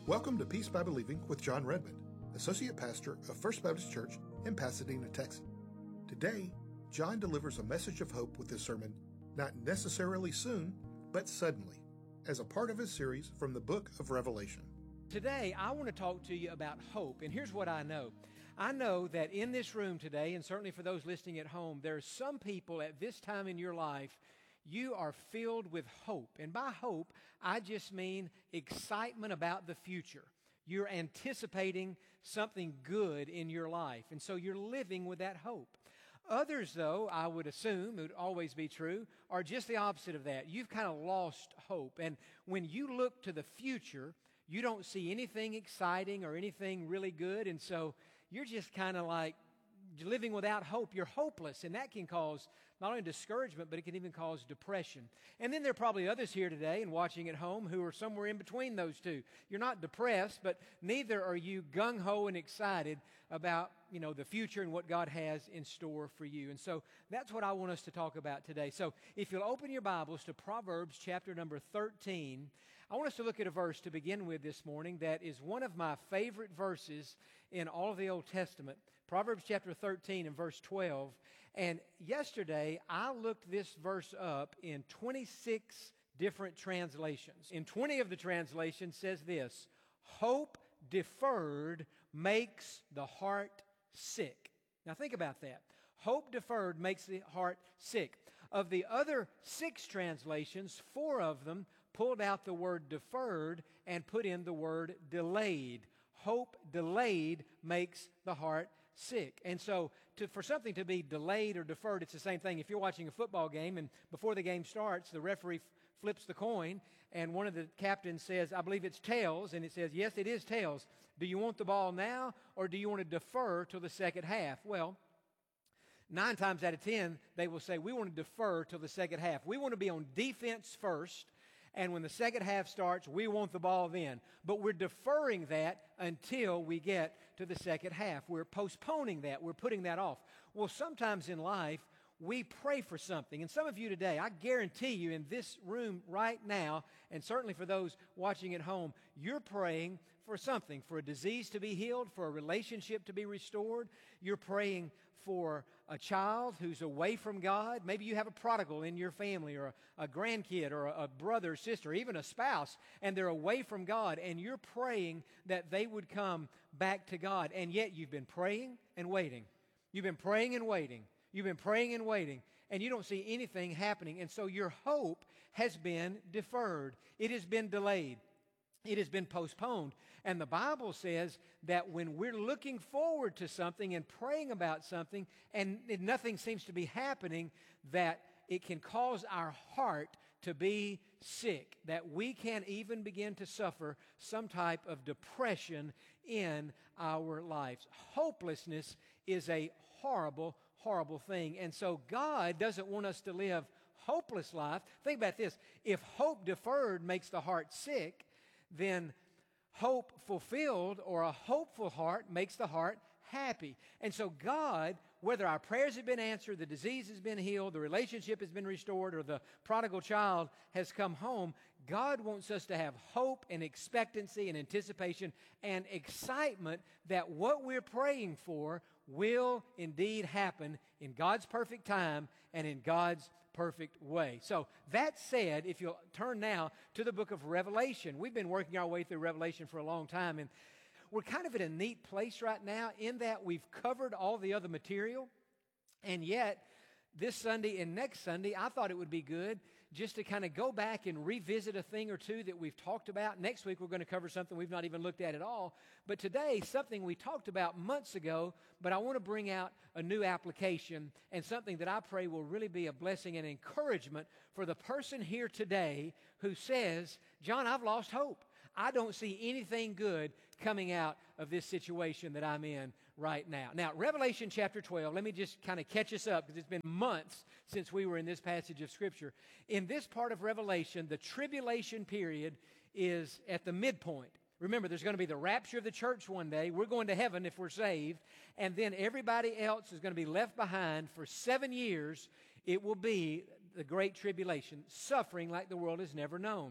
Welcome to Peace by Believing with John Redmond, Associate Pastor of First Baptist Church in Pasadena, Texas. Today, John delivers a message of hope with his sermon, Not Necessarily Soon, but Suddenly, as a part of his series from the book of Revelation. Today, I want to talk to you about hope, and here's what I know. I know that in this room today, and certainly for those listening at home, there are some people at this time in your life, you are filled with hope. And by hope, I just mean excitement about the future. You're anticipating something good in your life, and so you're living with that hope. Others, though, I would assume, it would always be true, are just the opposite of that. You've kind of lost hope, and when you look to the future, you don't see anything exciting or anything really good, and so you're just kind of like living without hope. You're hopeless, and that can cause not only discouragement, but it can even cause depression. And then there are probably others here today and watching at home who are somewhere in between those two. You're not depressed, but neither are you gung-ho and excited about, the future and what God has in store for you. And so that's what I want us to talk about today. So if you'll open your Bibles to Proverbs chapter number 13, I want us to look at a verse to begin with this morning that is one of my favorite verses in all of the Old Testament. Proverbs chapter 13 and verse 12. And yesterday, I looked this verse up in 26 different translations. In 20 of the translations says this: hope deferred makes the heart sick. Now think about that. Hope deferred makes the heart sick. Of the other 6 translations, 4 of them pulled out the word deferred and put in the word delayed. Hope delayed makes the heart sick. And so for something to be delayed or deferred, it's the same thing. If you're watching a football game and before the game starts, the referee flips the coin and one of the captains says, I believe it's tails, and it says, yes, it is tails. Do you want the ball now or do you want to defer till the second half? Well, 9 times out of 10, they will say, we want to defer till the second half. We want to be on defense first, and when the second half starts, we want the ball then. But we're deferring that until we get to the second half. We're postponing that. We're putting that off. Well, sometimes in life, we pray for something. And some of you today, I guarantee you in this room right now, and certainly for those watching at home, you're praying for something, for a disease to be healed, for a relationship to be restored. You're praying for a child who's away from God. Maybe you have a prodigal in your family, or a grandkid, or a brother or sister, even a spouse, and they're away from God, and you're praying that they would come back to God. And yet you've been praying and waiting. You've been praying and waiting. You've been praying and waiting, and you don't see anything happening. And so your hope has been deferred. It has been delayed. It has been postponed. And the Bible says that when we're looking forward to something and praying about something and nothing seems to be happening, that it can cause our heart to be sick, that we can even begin to suffer some type of depression in our lives. Hopelessness is a horrible, horrible thing. And so God doesn't want us to live hopeless life. Think about this. If hope deferred makes the heart sick, then hope fulfilled or a hopeful heart makes the heart happy. And so God, whether our prayers have been answered, the disease has been healed, the relationship has been restored, or the prodigal child has come home, God wants us to have hope and expectancy and anticipation and excitement that what we're praying for will indeed happen in God's perfect time and in God's perfect way. So that said, if you'll turn now to the book of Revelation, we've been working our way through Revelation for a long time, and we're kind of at a neat place right now in that we've covered all the other material, and yet this Sunday and next Sunday, I thought it would be good just to kind of go back and revisit a thing or two that we've talked about. Next week, we're going to cover something we've not even looked at all. But today, something we talked about months ago, but I want to bring out a new application and something that I pray will really be a blessing and encouragement for the person here today who says, John, I've lost hope. I don't see anything good coming out of this situation that I'm in right now. Now, Revelation chapter 12, let me just kind of catch us up because it's been months since we were in this passage of Scripture. In this part of Revelation, the tribulation period is at the midpoint. Remember, there's going to be the rapture of the church one day. We're going to heaven if we're saved. And then everybody else is going to be left behind for 7 years. It will be the great tribulation, suffering like the world has never known.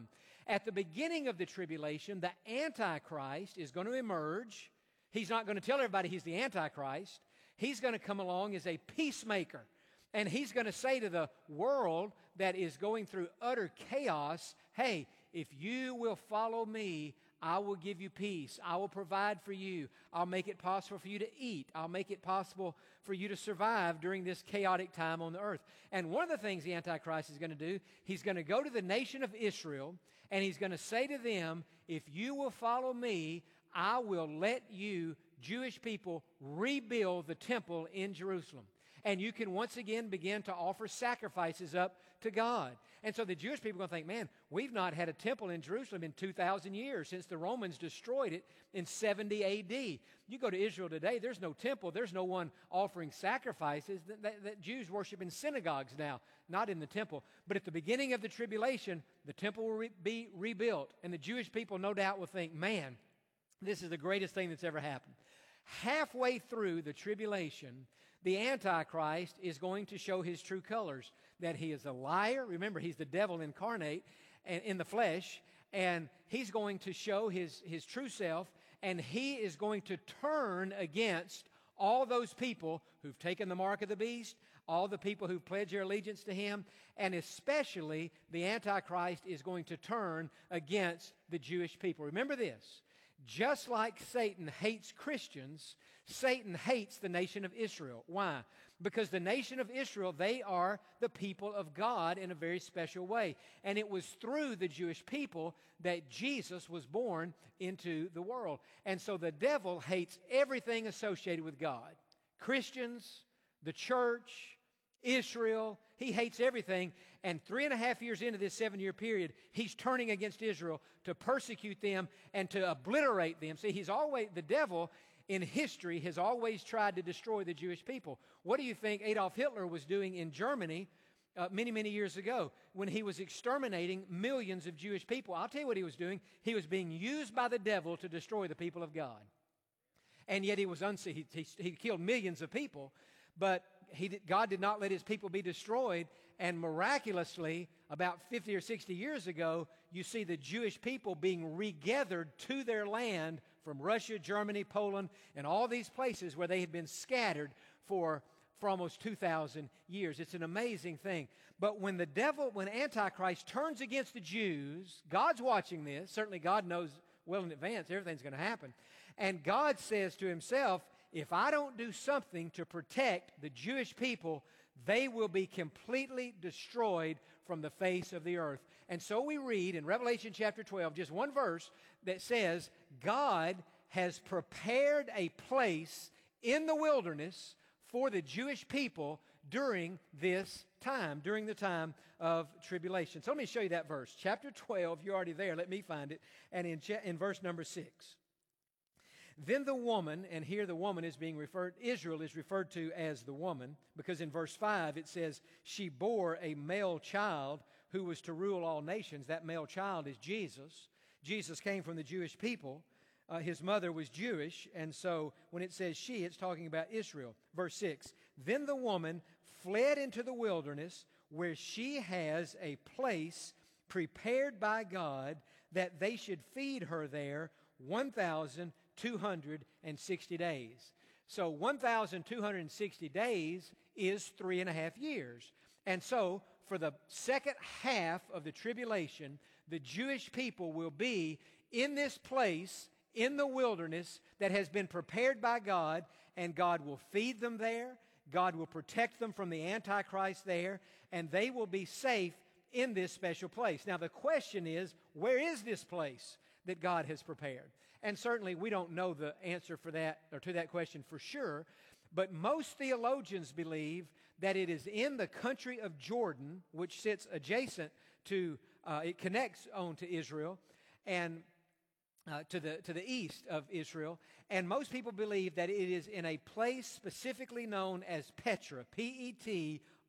At the beginning of the tribulation, the Antichrist is going to emerge. He's not going to tell everybody he's the Antichrist. He's going to come along as a peacemaker. And he's going to say to the world that is going through utter chaos, hey, if you will follow me, I will give you peace. I will provide for you. I'll make it possible for you to eat. I'll make it possible for you to survive during this chaotic time on the earth. And one of the things the Antichrist is going to do, he's going to go to the nation of Israel, and he's going to say to them, if you will follow me, I will let you, Jewish people, rebuild the temple in Jerusalem. And you can once again begin to offer sacrifices up to God. And so the Jewish people are going to think, man, we've not had a temple in Jerusalem in 2,000 years since the Romans destroyed it in 70 A.D. You go to Israel today, there's no temple. There's no one offering sacrifices. That Jews worship in synagogues now, not in the temple. But at the beginning of the tribulation, the temple will be rebuilt. And the Jewish people no doubt will think, man, this is the greatest thing that's ever happened. Halfway through the tribulation, the Antichrist is going to show his true colors, that he is a liar. Remember, he's the devil incarnate and in the flesh, and he's going to show his true self, and he is going to turn against all those people who've taken the mark of the beast, all the people who've pledged their allegiance to him, and especially the Antichrist is going to turn against the Jewish people. Remember this. Just like Satan hates Christians, Satan hates the nation of Israel. Why? Because the nation of Israel, they are the people of God in a very special way. And it was through the Jewish people that Jesus was born into the world. And so the devil hates everything associated with God. Christians, the church, Israel, he hates everything. And 3.5 years into this 7-year period, he's turning against Israel to persecute them and to obliterate them. See, the devil in history has always tried to destroy the Jewish people. What do you think Adolf Hitler was doing in Germany many, many years ago when he was exterminating millions of Jewish people? I'll tell you what he was doing. He was being used by the devil to destroy the people of God. And yet he killed millions of people, but God did not let his people be destroyed. And miraculously, about 50 or 60 years ago, you see the Jewish people being regathered to their land from Russia, Germany, Poland, and all these places where they had been scattered for almost 2,000 years. It's an amazing thing. But when Antichrist turns against the Jews, God's watching this. Certainly God knows well in advance everything's going to happen. And God says to himself, if I don't do something to protect the Jewish people, they will be completely destroyed from the face of the earth. And so we read in Revelation chapter 12, just one verse that says, God has prepared a place in the wilderness for the Jewish people during this time, during the time of tribulation. So let me show you that verse. Chapter 12, you're already there. Let me find it. And in verse number 6. Then the woman, and here the woman is being referred, Israel is referred to as the woman, because in verse 5 it says, she bore a male child who was to rule all nations. That male child is Jesus. Jesus came from the Jewish people. His mother was Jewish, and so when it says she, it's talking about Israel. Verse 6, then the woman fled into the wilderness where she has a place prepared by God that they should feed her there 1,260 days. So 1,260 days is 3.5 years. And so for the second half of the tribulation, the Jewish people will be in this place in the wilderness that has been prepared by God, and God will feed them there. God will protect them from the Antichrist there, and they will be safe in this special place. Now the question is, where is this place that God has prepared? And certainly we don't know the answer for that or to that question for sure, but most theologians believe that it is in the country of Jordan, which sits adjacent to, it connects on to Israel, and to the east of Israel. And most people believe that it is in a place specifically known as Petra, P-E-T-R-A,